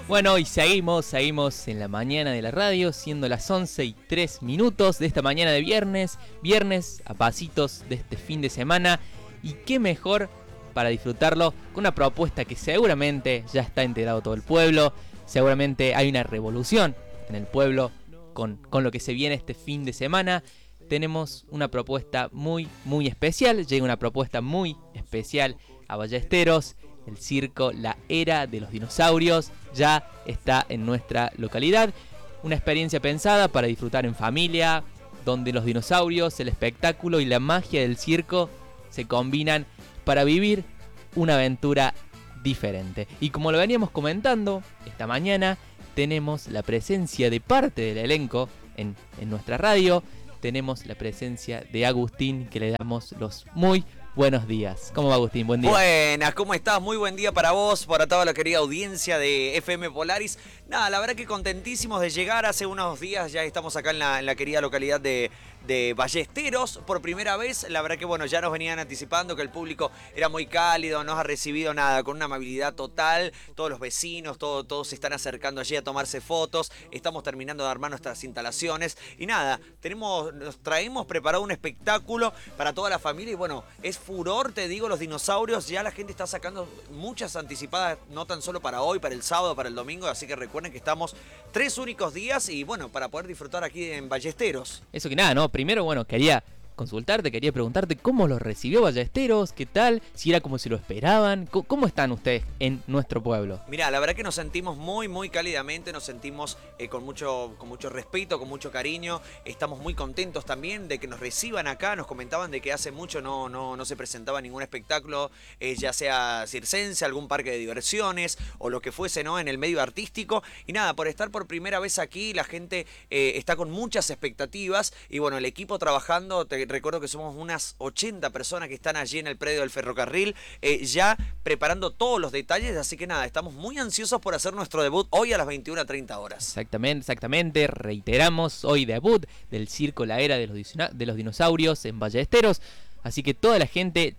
Bueno, y seguimos en la mañana de la radio, siendo las 11:03 de esta mañana de viernes a pasitos de este fin de semana. Y qué mejor para disfrutarlo con una propuesta que seguramente ya está integrado todo el pueblo. Seguramente hay una revolución en el pueblo con lo que se viene este fin de semana. Tenemos una propuesta muy especial, llega una propuesta muy especial a Ballesteros. El circo La Era de los Dinosaurios ya está en nuestra localidad. Una experiencia pensada para disfrutar en familia, donde los dinosaurios, el espectáculo y la magia del circo se combinan para vivir una aventura diferente. Y como lo veníamos comentando, esta mañana tenemos la presencia de parte del elenco en nuestra radio. Tenemos la presencia de Agustín, que le damos los muy buenos días. ¿Cómo va, Agustín? Buen día. Buenas, ¿cómo estás? Muy buen día para vos, para toda la querida audiencia de FM Polaris. Nada, la verdad que contentísimos de llegar. Hace unos días ya estamos acá en la querida localidad de Ballesteros por primera vez. La verdad que bueno, ya nos venían anticipando que el público era muy cálido, nos ha recibido nada, con una amabilidad total. Todos los vecinos, todos se están acercando allí a tomarse fotos. Estamos terminando de armar nuestras instalaciones. Y nada, nos traemos preparado un espectáculo para toda la familia. Y bueno, es furor, te digo, los dinosaurios. Ya la gente está sacando muchas anticipadas, no tan solo para hoy, para el sábado, para el domingo. Así que recuerden que estamos 3 únicos días y bueno, para poder disfrutar aquí en Ballesteros. Eso que nada, ¿no? Primero, bueno, quería preguntarte cómo los recibió Ballesteros, qué tal, si era como si lo esperaban, cómo están ustedes en nuestro pueblo. Mirá, la verdad que nos sentimos muy cálidamente, nos sentimos con mucho respeto, con mucho cariño. Estamos muy contentos también de que nos reciban acá. Nos comentaban de que hace mucho no se presentaba ningún espectáculo, ya sea circense, algún parque de diversiones o lo que fuese, ¿no? En el medio artístico. Y nada, por estar por primera vez aquí, la gente está con muchas expectativas. Y bueno, el equipo trabajando, recuerdo que somos unas 80 personas que están allí en el predio del ferrocarril, ya preparando todos los detalles. Así que nada, estamos muy ansiosos por hacer nuestro debut hoy a las 21:30 horas. Exactamente, reiteramos, hoy debut del circo La Era de los Dinosaurios en Ballesteros. Así que toda la gente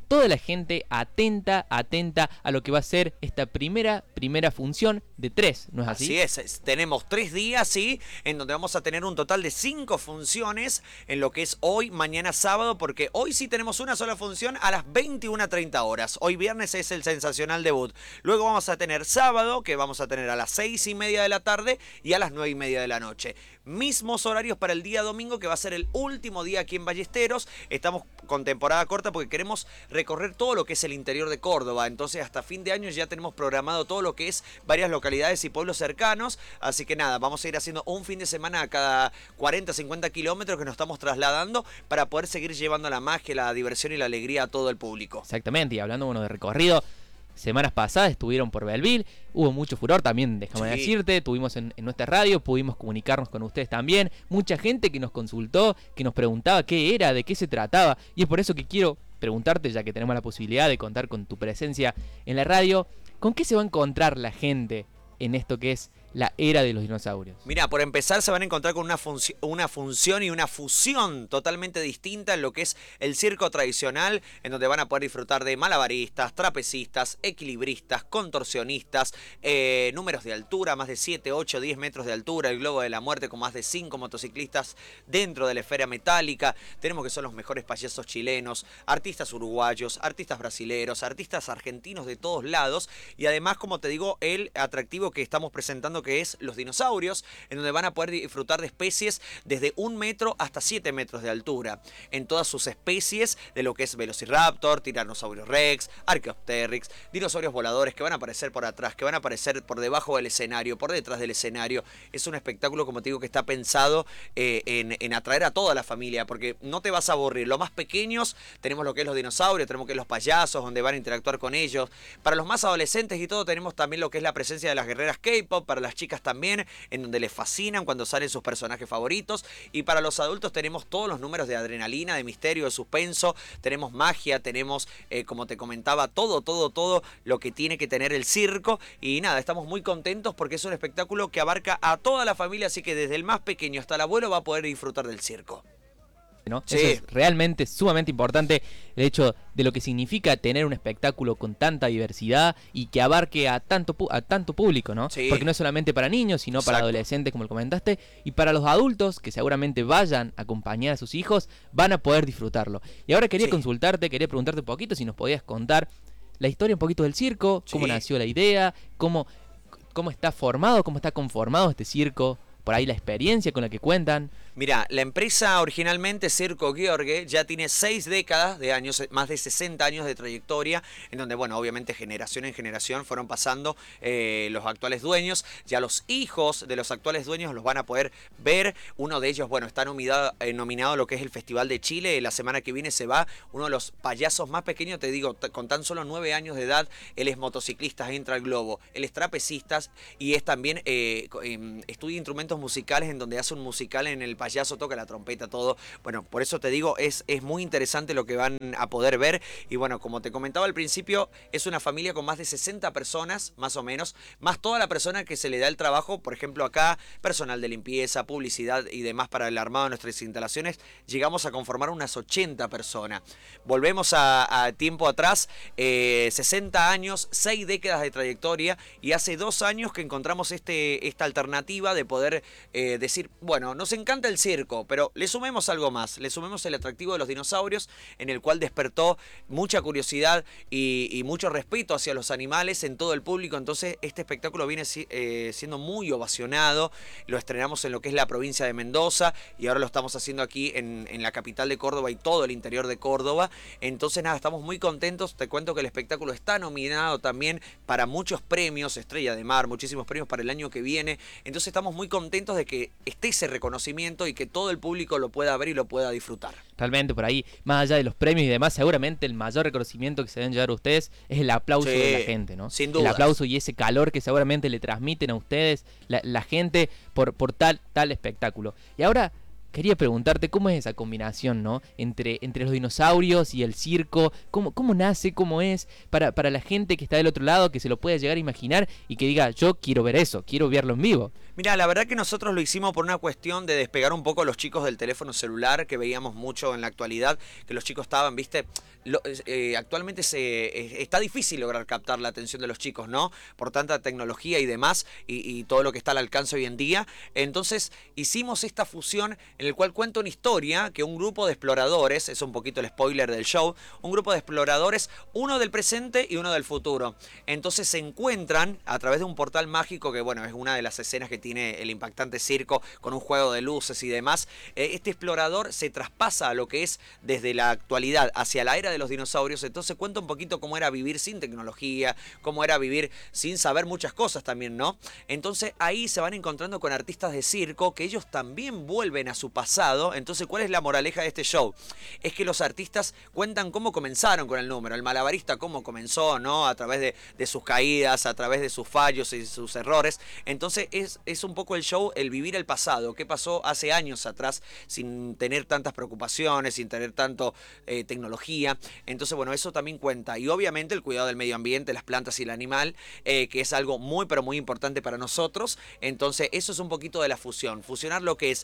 atenta a lo que va a ser esta primera función de 3, ¿no es así? Así es, tenemos 3 días, sí, en donde vamos a tener un total de 5 funciones en lo que es hoy, mañana sábado, porque hoy sí tenemos una sola función a las 21:30 horas. Hoy viernes es el sensacional debut. Luego vamos a tener sábado, que vamos a tener a las 6:30 de la tarde y a las 9:30 de la noche. Mismos horarios para el día domingo, que va a ser el último día aquí en Ballesteros. Estamos con temporada corta porque queremos recorrer todo lo que es el interior de Córdoba. Entonces hasta fin de año ya tenemos programado todo lo que es varias localidades y pueblos cercanos. Así que nada, vamos a ir haciendo un fin de semana a cada 40-50 kilómetros que nos estamos trasladando para poder seguir llevando la magia, la diversión y la alegría a todo el público. Exactamente, y hablando de recorrido, semanas pasadas estuvieron por Belleville, hubo mucho furor también, déjame decirte, tuvimos en nuestra radio, pudimos comunicarnos con ustedes también, mucha gente que nos consultó, que nos preguntaba qué era, de qué se trataba, y es por eso que quiero preguntarte, ya que tenemos la posibilidad de contar con tu presencia en la radio, ¿con qué se va a encontrar la gente en esto que es La Era de los Dinosaurios? Mira, por empezar se van a encontrar con una función y una fusión totalmente distinta en lo que es el circo tradicional, en donde van a poder disfrutar de malabaristas, trapecistas, equilibristas, contorsionistas, números de altura, más de 7, 8, 10 metros de altura, el globo de la muerte con más de 5 motociclistas dentro de la esfera metálica. Tenemos que son los mejores payasos chilenos, artistas uruguayos, artistas brasileros, artistas argentinos de todos lados, y además, como te digo, el atractivo que estamos presentando, que es los dinosaurios, en donde van a poder disfrutar de especies desde 1 metro hasta 7 metros de altura, en todas sus especies, de lo que es Velociraptor, Tyrannosaurus Rex, Archaeopteryx, dinosaurios voladores que van a aparecer por atrás, que van a aparecer por debajo del escenario, por detrás del escenario. Es un espectáculo, como te digo, que está pensado en atraer a toda la familia, porque no te vas a aburrir. Los más pequeños tenemos lo que es los dinosaurios, tenemos que los payasos, donde van a interactuar con ellos. Para los más adolescentes y todo, tenemos también lo que es la presencia de las guerreras K-pop, para las chicas también, en donde les fascinan cuando salen sus personajes favoritos. Y para los adultos tenemos todos los números de adrenalina, de misterio, de suspenso, tenemos magia, tenemos, como te comentaba, todo lo que tiene que tener el circo. Y nada, estamos muy contentos porque es un espectáculo que abarca a toda la familia, así que desde el más pequeño hasta el abuelo va a poder disfrutar del circo. ¿no? Sí. Eso es realmente sumamente importante, el hecho de lo que significa tener un espectáculo con tanta diversidad y que abarque a tanto público, ¿no? Sí. Porque no es solamente para niños, sino para Exacto. adolescentes, como lo comentaste, y para los adultos que seguramente vayan a acompañar a sus hijos, van a poder disfrutarlo. Y ahora quería Sí. quería preguntarte un poquito si nos podías contar la historia un poquito del circo, cómo Sí. nació la idea, cómo está formado, cómo está conformado este circo, por ahí la experiencia con la que cuentan. Mira, la empresa originalmente Circo Gheorghe ya tiene 6 décadas de años, más de 60 años de trayectoria, en donde, bueno, obviamente generación en generación fueron pasando los actuales dueños. Ya los hijos de los actuales dueños los van a poder ver. Uno de ellos, bueno, está nominado a lo que es el Festival de Chile. La semana que viene se va uno de los payasos más pequeños, te digo, con tan solo 9 años de edad. Él es motociclista, entra al globo. Él es trapecista y es también, estudia instrumentos musicales, en donde hace un musical en el payaso, toca la trompeta, todo. Bueno, por eso te digo, es muy interesante lo que van a poder ver. Y bueno, como te comentaba al principio, es una familia con más de 60 personas, más o menos, más toda la persona que se le da el trabajo. Por ejemplo, acá, personal de limpieza, publicidad y demás para el armado de nuestras instalaciones, llegamos a conformar unas 80 personas. Volvemos a tiempo atrás, 60 años, 6 décadas de trayectoria, y hace 2 años que encontramos esta alternativa de poder decir, bueno, nos encanta el circo, pero le sumemos algo más, le sumemos el atractivo de los dinosaurios, en el cual despertó mucha curiosidad y mucho respeto hacia los animales en todo el público. Entonces este espectáculo viene siendo muy ovacionado. Lo estrenamos en lo que es la provincia de Mendoza y ahora lo estamos haciendo aquí en la capital de Córdoba y todo el interior de Córdoba. Entonces nada, estamos muy contentos. Te cuento que el espectáculo está nominado también para muchos premios, Estrella de Mar, muchísimos premios para el año que viene. Entonces estamos muy contentos de que esté ese reconocimiento y que todo el público lo pueda ver y lo pueda disfrutar. Realmente por ahí, más allá de los premios y demás, seguramente el mayor reconocimiento que se deben llevar a ustedes es el aplauso de la gente, ¿no? Sin El duda. aplauso y ese calor que seguramente le transmiten a ustedes, la gente, por tal espectáculo. Y ahora quería preguntarte cómo es esa combinación, ¿no? Entre los dinosaurios y el circo, cómo nace, cómo es, para la gente que está del otro lado, que se lo pueda llegar a imaginar y que diga, yo quiero ver eso, quiero verlo en vivo. Mira, la verdad que nosotros lo hicimos por una cuestión de despegar un poco a los chicos del teléfono celular, que veíamos mucho en la actualidad, que los chicos estaban, viste, actualmente está difícil lograr captar la atención de los chicos, ¿no? Por tanta tecnología y demás, y todo lo que está al alcance hoy en día. Entonces hicimos esta fusión en el cual cuenta una historia que un grupo de exploradores, es un poquito el spoiler del show, un grupo de exploradores, uno del presente y uno del futuro. Entonces se encuentran a través de un portal mágico, que bueno, es una de las escenas que tiene el impactante circo con un juego de luces y demás. Este explorador se traspasa a lo que es desde la actualidad hacia la era de los dinosaurios. Entonces cuenta un poquito cómo era vivir sin tecnología, cómo era vivir sin saber muchas cosas también, ¿no? Entonces ahí se van encontrando con artistas de circo que ellos también vuelven a su pasado. Entonces, ¿cuál es la moraleja de este show? Es que los artistas cuentan cómo comenzaron con el número. El malabarista cómo comenzó, ¿no? A través de sus caídas, a través de sus fallos y sus errores. Entonces es un poco el show, el vivir el pasado. ¿Qué pasó hace años atrás sin tener tantas preocupaciones, sin tener tanto tecnología? Entonces, bueno, eso también cuenta. Y obviamente el cuidado del medio ambiente, las plantas y el animal, que es algo muy, pero muy importante para nosotros. Entonces, eso es un poquito de la fusión. Fusionar lo que es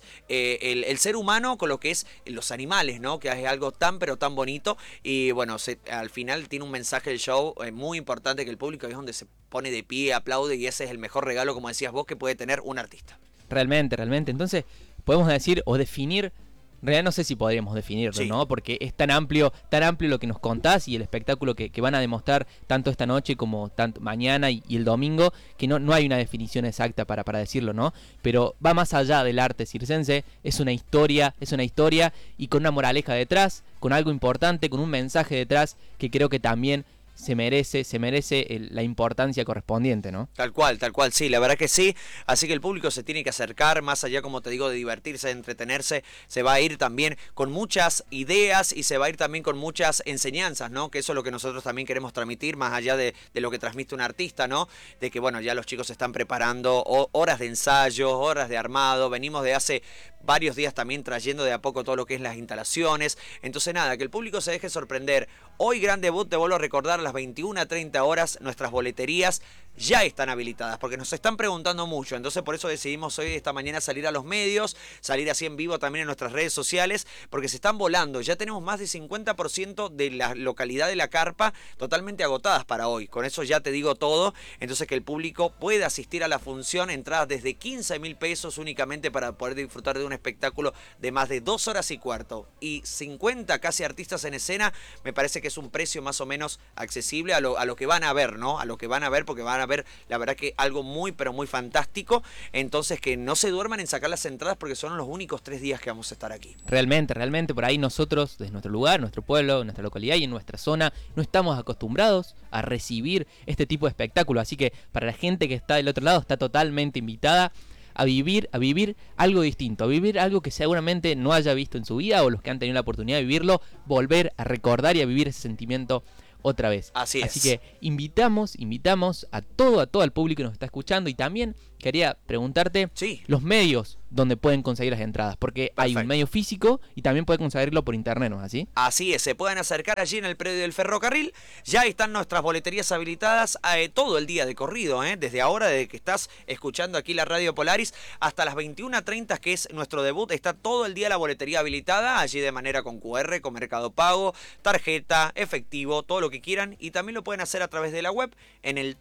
el ser humano con lo que es los animales, ¿no? Que es algo tan, pero tan bonito. Y bueno, al final tiene un mensaje del show muy importante, que el público es donde se pone de pie, aplaude, y ese es el mejor regalo, como decías vos, que puede tener un artista. Realmente. Entonces, podemos decir o definir, en realidad no sé si podríamos definirlo, Sí. ¿no? Porque es tan amplio lo que nos contás y el espectáculo que van a demostrar tanto esta noche como tanto mañana y el domingo, que no hay una definición exacta para decirlo, ¿no? Pero va más allá del arte circense, es una historia y con una moraleja detrás, con algo importante, con un mensaje detrás que creo que también se merece la importancia correspondiente, ¿no? Tal cual, sí, la verdad que sí. Así que el público se tiene que acercar, más allá, como te digo, de divertirse, de entretenerse, se va a ir también con muchas ideas y se va a ir también con muchas enseñanzas, ¿no? Que eso es lo que nosotros también queremos transmitir, más allá de lo que transmite un artista, ¿no? De que, bueno, ya los chicos se están preparando, horas de ensayo, horas de armado, venimos de hace varios días también trayendo de a poco todo lo que es las instalaciones. Entonces nada, que el público se deje sorprender. Hoy gran debut, te vuelvo a recordar, a las 21:30 horas, nuestras boleterías ya están habilitadas, porque nos están preguntando mucho. Entonces por eso decidimos hoy, esta mañana, salir a los medios, salir así en vivo también en nuestras redes sociales, porque se están volando. Ya tenemos más de 50% de la localidad de La Carpa totalmente agotadas para hoy. Con eso ya te digo todo. Entonces que el público puede asistir a la función, entradas desde 15.000 pesos únicamente para poder disfrutar de un espectáculo de más de 2 horas y cuarto. Y 50 casi artistas en escena, me parece que es un precio más o menos accesible a lo que van a ver, ¿no? A lo que van a ver, porque van a ver, la verdad, que algo muy, pero muy fantástico. Entonces que no se duerman en sacar las entradas, porque son los únicos 3 días que vamos a estar aquí. Realmente, por ahí nosotros, desde nuestro lugar, nuestro pueblo, nuestra localidad y en nuestra zona, no estamos acostumbrados a recibir este tipo de espectáculo. Así que para la gente que está del otro lado, está totalmente invitada a vivir algo distinto, a vivir algo que seguramente no haya visto en su vida, o los que han tenido la oportunidad de vivirlo, volver a recordar y a vivir ese sentimiento otra vez. Así es. Así que invitamos a todo el público que nos está escuchando. Y también quería preguntarte los medios donde pueden conseguir las entradas, porque hay un medio físico y también pueden conseguirlo por internet, ¿no es así? Así es, se pueden acercar allí en el predio del ferrocarril. Ya están nuestras boleterías habilitadas todo el día de corrido, desde ahora, desde que estás escuchando aquí la Radio Polaris, hasta las 21:30, que es nuestro debut. Está todo el día la boletería habilitada, allí de manera con QR, con Mercado Pago, tarjeta, efectivo, todo lo que quieran. Y también lo pueden hacer a través de la web en el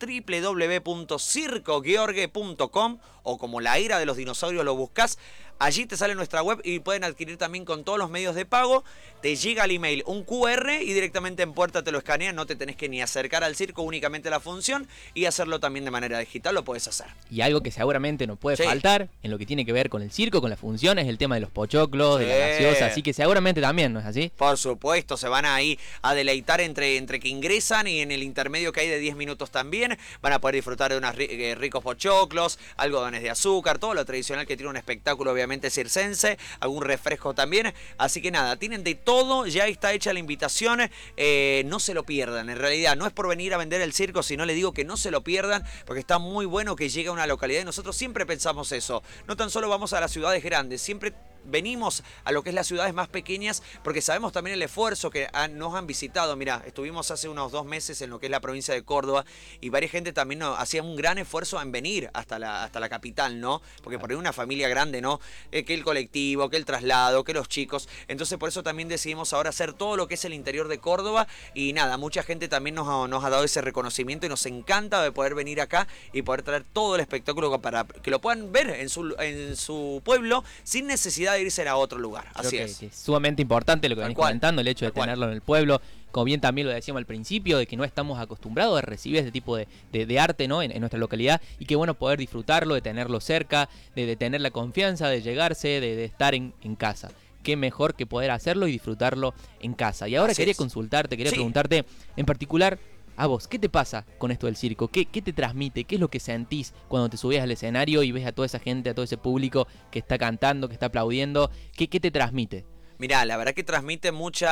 www.circogeorge.com, o como La Era de los Dinosaurios lo buscas. Allí te sale nuestra web y pueden adquirir también con todos los medios de pago. Te llega al email un QR y directamente en puerta te lo escanean. No te tenés que ni acercar al circo, únicamente la función, y hacerlo también de manera digital, lo puedes hacer. Y algo que seguramente no puede faltar en lo que tiene que ver con el circo, con la función, es el tema de los pochoclos, de la gaseosa. Así que seguramente también, ¿no es así? Por supuesto, se van ahí a deleitar entre que ingresan, y en el intermedio que hay de 10 minutos también van a poder disfrutar de unos ricos pochoclos, algodones de azúcar, todo lo tradicional que tiene un espectáculo obviamente circense, algún refresco también. Así que nada, tienen de todo, ya está hecha la invitación. No se lo pierdan. En realidad no es por venir a vender el circo, sino le digo que no se lo pierdan, porque está muy bueno que llegue a una localidad, y nosotros siempre pensamos eso. No tan solo vamos a las ciudades grandes, siempre venimos a lo que es las ciudades más pequeñas, porque sabemos también el esfuerzo que nos han visitado. Mirá, estuvimos hace unos 2 meses en lo que es la provincia de Córdoba, y varias gente también hacía un gran esfuerzo en venir hasta la capital, ¿no? Porque por ahí una familia grande, ¿no? Que el colectivo, que el traslado, que los chicos. Entonces por eso también decidimos ahora hacer todo lo que es el interior de Córdoba, y nada, mucha gente también nos ha dado ese reconocimiento, y nos encanta de poder venir acá y poder traer todo el espectáculo para que lo puedan ver en su pueblo, sin necesidad de irse a otro lugar. Así es. Que es sumamente importante lo que venís comentando, el hecho de tenerlo en el pueblo. Como bien también lo decíamos al principio, de que no estamos acostumbrados a recibir este tipo de arte, ¿no? en nuestra localidad, y que bueno poder disfrutarlo, de tenerlo cerca, de tener la confianza, de llegarse, de estar en casa. Qué mejor que poder hacerlo y disfrutarlo en casa. Y ahora quería consultarte, preguntarte en particular, a vos, ¿qué te pasa con esto del circo? ¿Qué te transmite? ¿Qué es lo que sentís cuando te subís al escenario y ves a toda esa gente, a todo ese público que está cantando, que está aplaudiendo? ¿Qué te transmite? Mirá, la verdad que transmite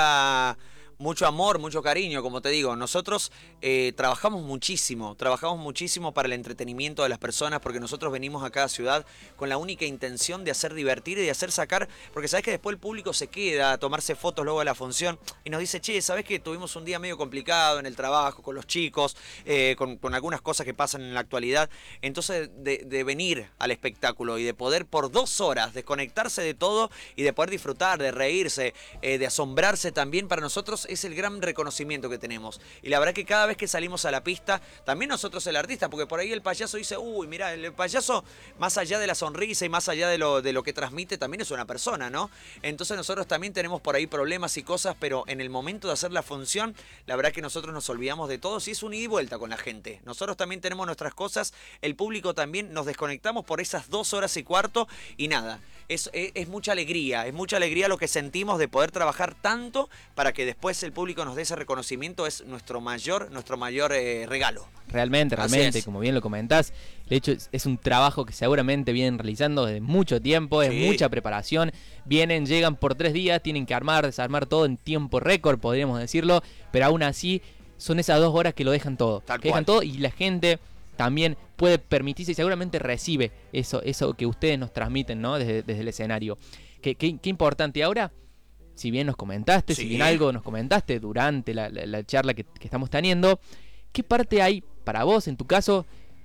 mucho amor, mucho cariño, como te digo. Nosotros trabajamos muchísimo para el entretenimiento de las personas, porque nosotros venimos a cada ciudad con la única intención de hacer divertir y de hacer sacar, porque sabes que después el público se queda a tomarse fotos luego de la función y nos dice, che, sabes que tuvimos un día medio complicado en el trabajo, con los chicos, con algunas cosas que pasan en la actualidad. Entonces de venir al espectáculo y de poder por 2 horas desconectarse de todo y de poder disfrutar, de reírse, de asombrarse también, para nosotros es el gran reconocimiento que tenemos. Y la verdad que cada vez que salimos a la pista, también nosotros el artista, porque por ahí el payaso dice, uy, mira, el payaso, más allá de la sonrisa y más allá de lo que transmite, también es una persona, ¿no? Entonces nosotros también tenemos por ahí problemas y cosas, pero en el momento de hacer la función, la verdad que nosotros nos olvidamos de todo, y es un ida y vuelta con la gente. Nosotros también tenemos nuestras cosas, el público también, nos desconectamos por esas 2 horas y cuarto, y nada, es mucha alegría lo que sentimos de poder trabajar tanto para que después el público nos dé ese reconocimiento. Es nuestro mayor regalo. Realmente, como bien lo comentás, de hecho es un trabajo que seguramente vienen realizando desde mucho tiempo, es mucha preparación, llegan por 3 días, tienen que desarmar todo en tiempo récord, podríamos decirlo, pero aún así son esas 2 horas que lo dejan todo, y la gente también puede permitirse y seguramente recibe eso que ustedes nos transmiten, ¿no? desde el escenario. Qué importante. Ahora, si bien nos comentaste, si bien algo nos comentaste durante la charla que estamos teniendo, ¿qué parte hay para vos, en tu caso,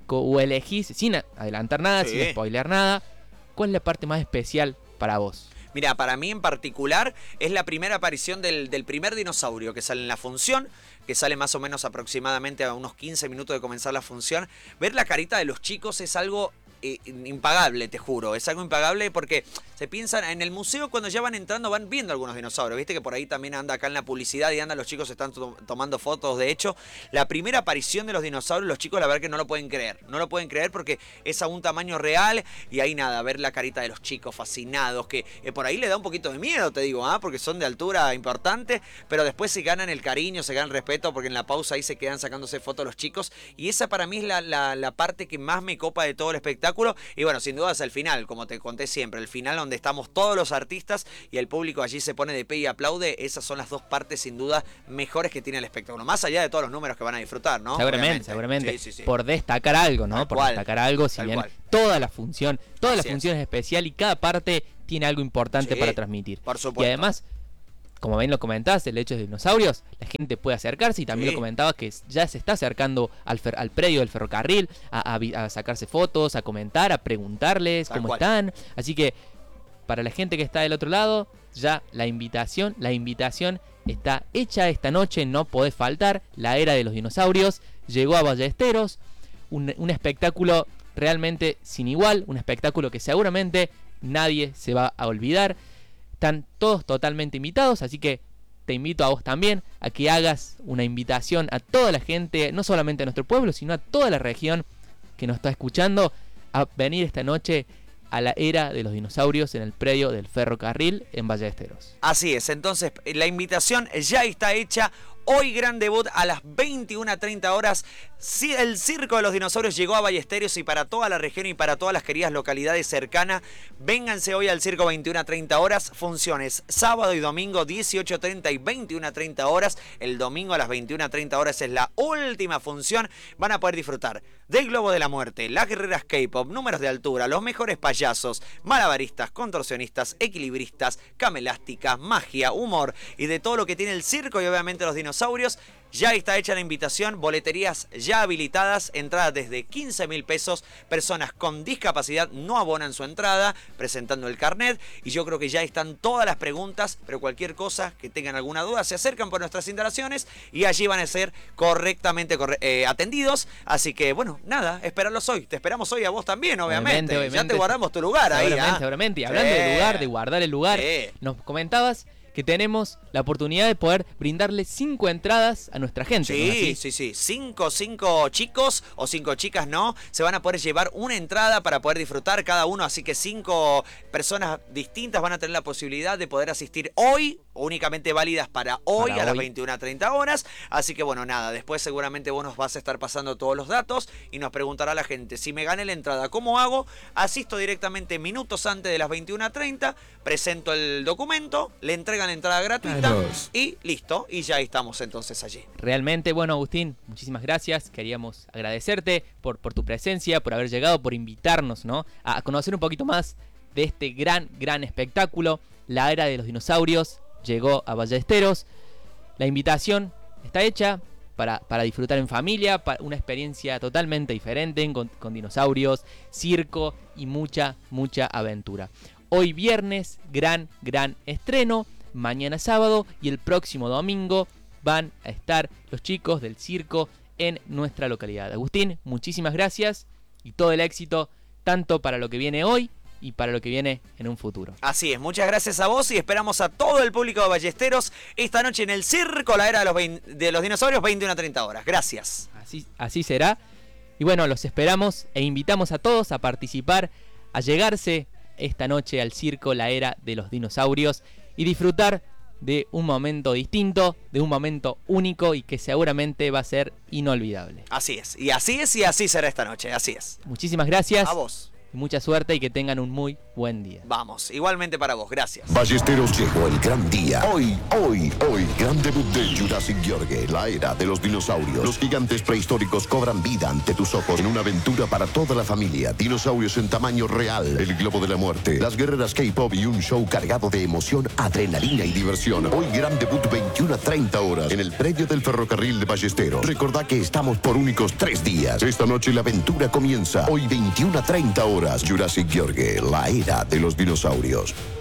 o elegís, sin adelantar nada, Sí. sin spoilear nada, ¿cuál es la parte más especial para vos? Mira, para mí en particular es la primera aparición del primer dinosaurio que sale en la función, que sale más o menos aproximadamente a unos 15 minutos de comenzar la función. Ver la carita de los chicos es algo impagable, te juro. Es algo impagable porque se piensan en el museo, cuando ya van entrando van viendo algunos dinosaurios. Viste que por ahí también anda acá en la publicidad y anda, los chicos están tomando fotos. De hecho, la primera aparición de los dinosaurios, los chicos la verdad que no lo pueden creer. No lo pueden creer porque es a un tamaño real y ahí nada, ver la carita de los chicos fascinados, que por ahí le da un poquito de miedo, te digo, porque son de altura importante, pero después se ganan el cariño, se ganan el respeto, porque en la pausa ahí se quedan sacándose fotos los chicos, y esa para mí es la parte que más me copa de todo el espectáculo. Y bueno, sin duda es el final, como te conté siempre, el final donde estamos todos los artistas y el público allí se pone de pie y aplaude. Esas son las dos partes sin duda mejores que tiene el espectáculo, más allá de todos los números que van a disfrutar, ¿no? Seguramente. Sí. Por destacar algo, ¿no? Por destacar algo, si bien toda la función es especial y cada parte tiene algo importante para transmitir. Por supuesto. Y además, como bien lo comentás, el hecho de dinosaurios, la gente puede acercarse, y también lo comentabas que ya se está acercando al predio del ferrocarril a sacarse fotos, a comentar, a preguntarles cómo están. Así que para la gente que está del otro lado, ya la invitación está hecha esta noche, no podés faltar. La era de los dinosaurios llegó a Ballesteros, un espectáculo realmente sin igual, un espectáculo que seguramente nadie se va a olvidar. Están todos totalmente invitados, así que te invito a vos también a que hagas una invitación a toda la gente, no solamente a nuestro pueblo, sino a toda la región que nos está escuchando, a venir esta noche a la era de los dinosaurios en el predio del ferrocarril en Ballesteros. Así es, entonces la invitación ya está hecha. Hoy gran debut a las 21:30 horas. Sí, el Circo de los Dinosaurios llegó a Ballesteros y para toda la región y para todas las queridas localidades cercanas. Vénganse hoy al Circo 21:30 horas. Funciones sábado y domingo 18:30 y 21:30 horas. El domingo a las 21:30 horas es la última función. Van a poder disfrutar del Globo de la Muerte, las guerreras K-pop, números de altura, los mejores payasos, malabaristas, contorsionistas, equilibristas, camelástica, magia, humor y de todo lo que tiene el circo y obviamente los dinosaurios. Ya está hecha la invitación, boleterías ya habilitadas, entradas desde 15.000 pesos, personas con discapacidad no abonan su entrada, presentando el carnet, y yo creo que ya están todas las preguntas, pero cualquier cosa que tengan alguna duda, se acercan por nuestras instalaciones y allí van a ser correctamente atendidos, así que bueno, nada, esperarlos hoy, te esperamos hoy a vos también, obviamente. Ya te guardamos tu lugar ahí. Seguramente, y hablando de lugar, de guardar el lugar, nos comentabas que tenemos la oportunidad de poder brindarle 5 entradas a nuestra gente. Sí. 5 chicos o 5 chicas, ¿no? Se van a poder llevar una entrada para poder disfrutar cada uno, así que 5 personas distintas van a tener la posibilidad de poder asistir hoy, únicamente válidas para hoy a las 21:30 horas. Así que bueno, nada, después seguramente vos nos vas a estar pasando todos los datos y nos preguntará la gente, si me gané la entrada, ¿cómo hago? Asisto directamente minutos antes de las 21:30, presento el documento, le entregan la entrada gratuita y listo, y ya estamos entonces allí. Realmente, bueno, Agustín, muchísimas gracias. Queríamos agradecerte por tu presencia, por haber llegado, por invitarnos, ¿no?, a conocer un poquito más de este gran espectáculo. La era de los dinosaurios llegó a Ballesteros. La invitación está hecha para disfrutar en familia, para una experiencia totalmente diferente con dinosaurios, circo y mucha aventura. Hoy viernes, gran estreno. Mañana sábado y el próximo domingo van a estar los chicos del circo en nuestra localidad. Agustín, muchísimas gracias y todo el éxito, tanto para lo que viene hoy y para lo que viene en un futuro. Así es, muchas gracias a vos y esperamos a todo el público de Ballesteros esta noche en el Circo, la era de los dinosaurios, 21:30 horas. Gracias. Así será. Y bueno, los esperamos e invitamos a todos a participar, a llegarse esta noche al Circo, la era de los dinosaurios, y disfrutar de un momento distinto, de un momento único y que seguramente va a ser inolvidable. Así es, y así será esta noche, así es. Muchísimas gracias. A vos. mucha suerte y que tengan un muy buen día. Vamos, igualmente para vos, gracias. Ballesteros, llegó el gran día. Hoy, gran debut de Jurassic Yorge, la era de los dinosaurios. Los gigantes prehistóricos cobran vida ante tus ojos en una aventura para toda la familia. Dinosaurios en tamaño real, el globo de la muerte, las guerreras K-pop y un show cargado de emoción, adrenalina y diversión. Hoy gran debut 21 a 30 horas en el predio del ferrocarril de Ballesteros. Recordá que estamos por únicos 3 días. Esta noche la aventura comienza. Hoy 21 a 30 horas. Jurassic Yorge, la era de los dinosaurios.